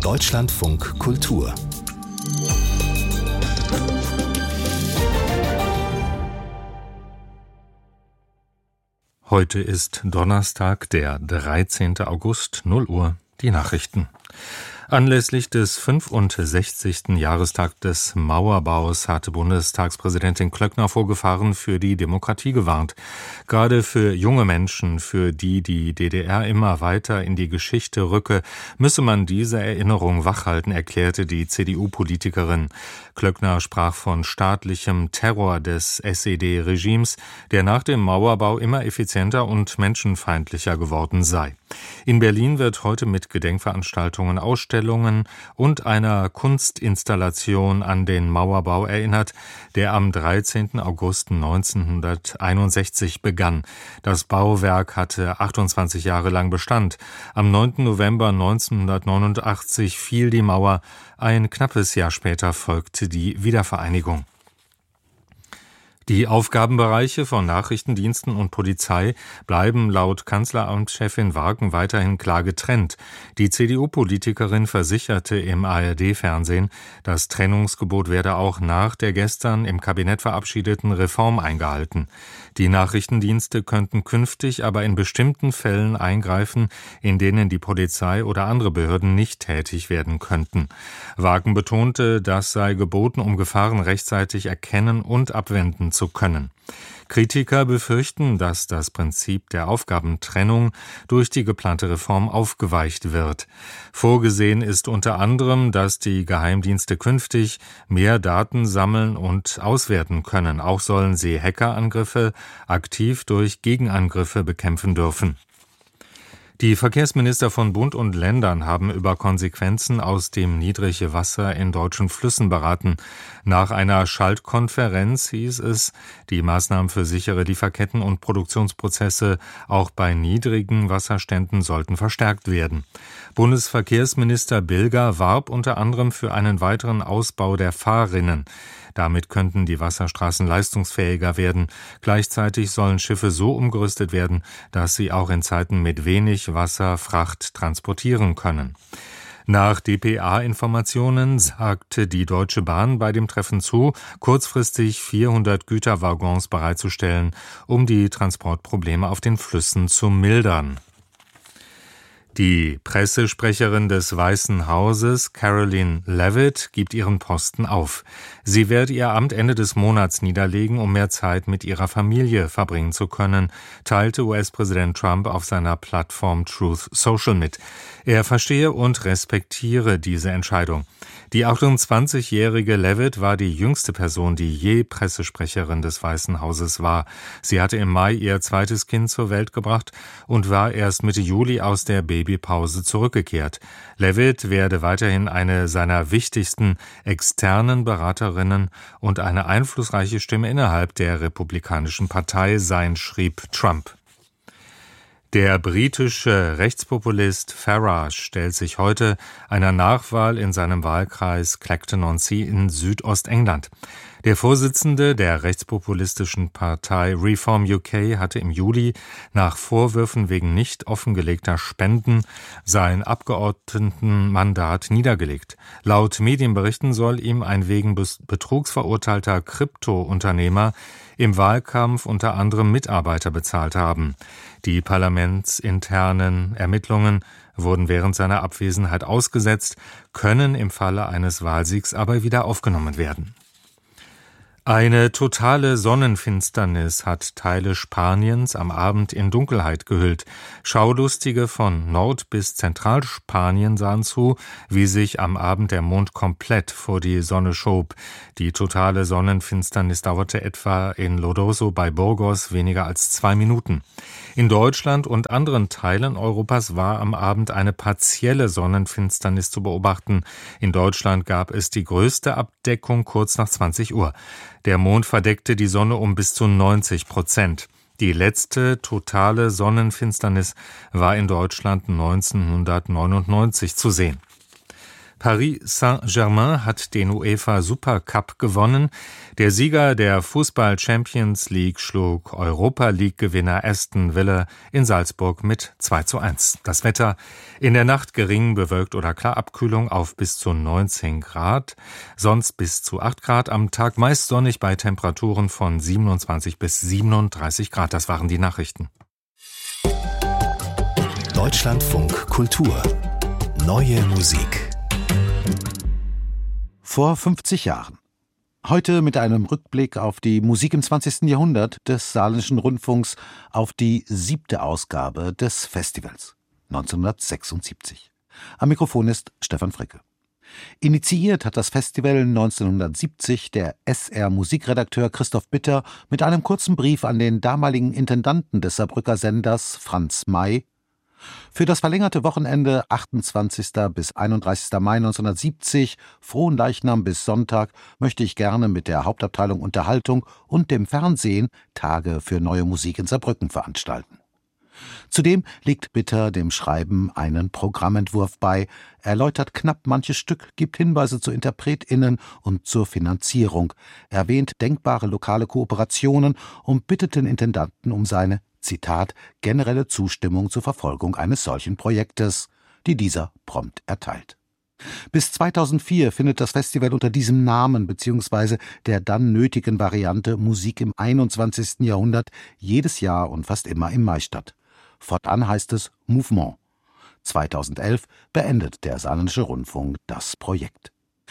Deutschlandfunk Kultur. Heute ist Donnerstag, der 13. August, 0 Uhr, die Nachrichten. Anlässlich des 65. Jahrestags des Mauerbaus hatte Bundestagspräsidentin Klöckner vor Gefahren für die Demokratie gewarnt. Gerade für junge Menschen, für die die DDR immer weiter in die Geschichte rücke, müsse man diese Erinnerung wachhalten, erklärte die CDU-Politikerin. Klöckner sprach von staatlichem Terror des SED-Regimes, der nach dem Mauerbau immer effizienter und menschenfeindlicher geworden sei. In Berlin wird heute mit Gedenkveranstaltungen, Ausstellungen und einer Kunstinstallation an den Mauerbau erinnert, der am 13. August 1961 begann. Das Bauwerk hatte 28 Jahre lang Bestand. Am 9. November 1989 fiel die Mauer. Ein knappes Jahr später folgte die Wiedervereinigung. Die Aufgabenbereiche von Nachrichtendiensten und Polizei bleiben laut Kanzleramtschefin Wagen weiterhin klar getrennt. Die CDU-Politikerin versicherte im ARD-Fernsehen, das Trennungsgebot werde auch nach der gestern im Kabinett verabschiedeten Reform eingehalten. Die Nachrichtendienste könnten künftig aber in bestimmten Fällen eingreifen, in denen die Polizei oder andere Behörden nicht tätig werden könnten. Wagen betonte, das sei geboten, um Gefahren rechtzeitig erkennen und abwenden zu können. Kritiker befürchten, dass das Prinzip der Aufgabentrennung durch die geplante Reform aufgeweicht wird. Vorgesehen ist unter anderem, dass die Geheimdienste künftig mehr Daten sammeln und auswerten können. Auch sollen sie Hackerangriffe aktiv durch Gegenangriffe bekämpfen dürfen. Die Verkehrsminister von Bund und Ländern haben über Konsequenzen aus dem Niedrigwasser in deutschen Flüssen beraten. Nach einer Schaltkonferenz hieß es, die Maßnahmen für sichere Lieferketten und Produktionsprozesse auch bei niedrigen Wasserständen sollten verstärkt werden. Bundesverkehrsminister Bilger warb unter anderem für einen weiteren Ausbau der Fahrrinnen. Damit könnten die Wasserstraßen leistungsfähiger werden. Gleichzeitig sollen Schiffe so umgerüstet werden, dass sie auch in Zeiten mit wenig Wasser Fracht transportieren können. Nach dpa-Informationen sagte die Deutsche Bahn bei dem Treffen zu, kurzfristig 400 Güterwaggons bereitzustellen, um die Transportprobleme auf den Flüssen zu mildern. Die Pressesprecherin des Weißen Hauses, Karoline Leavitt, gibt ihren Posten auf. Sie werde ihr Amt Ende des Monats niederlegen, um mehr Zeit mit ihrer Familie verbringen zu können, teilte US-Präsident Trump auf seiner Plattform Truth Social mit. Er verstehe und respektiere diese Entscheidung. Die 28-jährige Leavitt war die jüngste Person, die je Pressesprecherin des Weißen Hauses war. Sie hatte im Mai ihr zweites Kind zur Welt gebracht und war erst Mitte Juli aus der Babypause zurückgekehrt. Leavitt werde weiterhin eine seiner wichtigsten externen Beraterinnen und eine einflussreiche Stimme innerhalb der Republikanischen Partei sein, schrieb Trump. Der britische Rechtspopulist Farage stellt sich heute einer Nachwahl in seinem Wahlkreis Clacton-on-Sea in Südostengland. Der Vorsitzende der rechtspopulistischen Partei Reform UK hatte im Juli nach Vorwürfen wegen nicht offengelegter Spenden sein Abgeordnetenmandat niedergelegt. Laut Medienberichten soll ihm ein wegen Betrugs verurteilter Kryptounternehmer im Wahlkampf unter anderem Mitarbeiter bezahlt haben. Die parlamentsinternen Ermittlungen wurden während seiner Abwesenheit ausgesetzt, können im Falle eines Wahlsiegs aber wieder aufgenommen werden. Eine totale Sonnenfinsternis hat Teile Spaniens am Abend in Dunkelheit gehüllt. Schaulustige von Nord- bis Zentralspanien sahen zu, wie sich am Abend der Mond komplett vor die Sonne schob. Die totale Sonnenfinsternis dauerte etwa in Lodoso bei Burgos weniger als 2 Minuten. In Deutschland und anderen Teilen Europas war am Abend eine partielle Sonnenfinsternis zu beobachten. In Deutschland gab es die größte Abdeckung kurz nach 20 Uhr. Der Mond verdeckte die Sonne um bis zu 90%. Die letzte totale Sonnenfinsternis war in Deutschland 1999 zu sehen. Paris Saint-Germain hat den UEFA Supercup gewonnen. Der Sieger der Fußball-Champions League schlug Europa-League-Gewinner Aston Villa in Salzburg mit 2:1. Das Wetter: in der Nacht gering bewölkt oder klar, Abkühlung auf bis zu 19 Grad, sonst bis zu 8 Grad, am Tag meist sonnig bei Temperaturen von 27 bis 37 Grad. Das waren die Nachrichten. Deutschlandfunk Kultur. Neue Musik. Vor 50 Jahren. Heute mit einem Rückblick auf die Musik im 20. Jahrhundert des Saarländischen Rundfunks, auf die 7. Ausgabe des Festivals 1976. Am Mikrofon ist Stefan Fricke. Initiiert hat das Festival 1970 der SR-Musikredakteur Christoph Bitter mit einem kurzen Brief an den damaligen Intendanten des Saarbrücker Senders, Franz May. Für das verlängerte Wochenende 28. bis 31. Mai 1970, Fronleichnam bis Sonntag, möchte ich gerne mit der Hauptabteilung Unterhaltung und dem Fernsehen Tage für neue Musik in Saarbrücken veranstalten. Zudem legt Bitter dem Schreiben einen Programmentwurf bei, erläutert knapp manches Stück, gibt Hinweise zu InterpretInnen und zur Finanzierung, erwähnt denkbare lokale Kooperationen und bittet den Intendanten um seine, Zitat, generelle Zustimmung zur Verfolgung eines solchen Projektes, die dieser prompt erteilt. Bis 2004 findet das Festival unter diesem Namen bzw. der dann nötigen Variante Musik im 21. Jahrhundert jedes Jahr und fast immer im Mai statt. Fortan heißt es Mouvement. 2011 beendet der Saarländische Rundfunk das Projekt.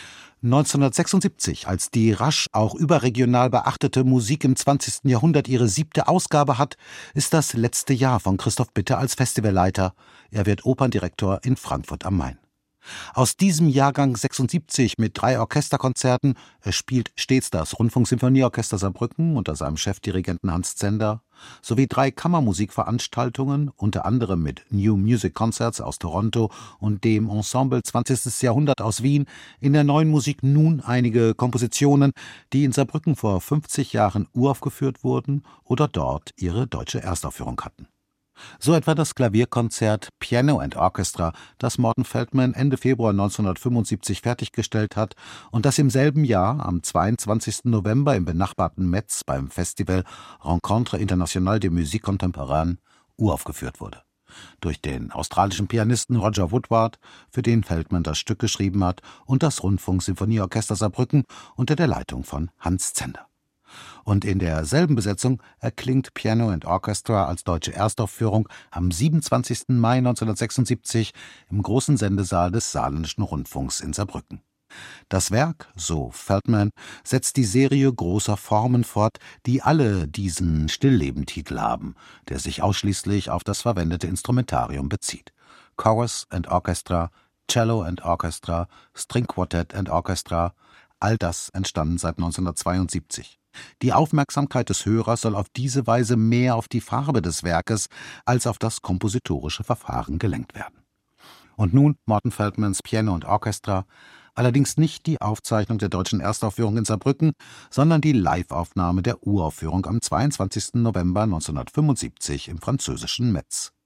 1976, als die rasch auch überregional beachtete Musik im 20. Jahrhundert ihre 7. Ausgabe hat, ist das letzte Jahr von Christoph Bitter als Festivalleiter. Er wird Operndirektor in Frankfurt am Main. Aus diesem Jahrgang 76 mit 3 Orchesterkonzerten, er spielt stets das Rundfunksymphonieorchester Saarbrücken unter seinem Chefdirigenten Hans Zender, sowie 3 Kammermusikveranstaltungen, unter anderem mit New Music Concerts aus Toronto und dem Ensemble 20. Jahrhundert aus Wien, in der Neuen Musik nun einige Kompositionen, die in Saarbrücken vor 50 Jahren uraufgeführt wurden oder dort ihre deutsche Erstaufführung hatten. So etwa das Klavierkonzert Piano and Orchestra, das Morton Feldman Ende Februar 1975 fertiggestellt hat und das im selben Jahr am 22. November im benachbarten Metz beim Festival Rencontre Internationale de Musique Contemporaine uraufgeführt wurde. Durch den australischen Pianisten Roger Woodward, für den Feldman das Stück geschrieben hat, und das Rundfunksymphonieorchester Saarbrücken unter der Leitung von Hans Zender. Und in derselben Besetzung erklingt Piano and Orchestra als deutsche Erstaufführung am 27. Mai 1976 im großen Sendesaal des Saarländischen Rundfunks in Saarbrücken. Das Werk, so Feldman, setzt die Serie großer Formen fort, die alle diesen Stillleben-Titel haben, der sich ausschließlich auf das verwendete Instrumentarium bezieht. Chorus and Orchestra, Cello and Orchestra, String Quartet and Orchestra, all das entstanden seit 1972. Die Aufmerksamkeit des Hörers soll auf diese Weise mehr auf die Farbe des Werkes als auf das kompositorische Verfahren gelenkt werden. Und nun Morton Feldmans Piano und Orchestra, allerdings nicht die Aufzeichnung der deutschen Erstaufführung in Saarbrücken, sondern die Live-Aufnahme der Uraufführung am 22. November 1975 im französischen Metz.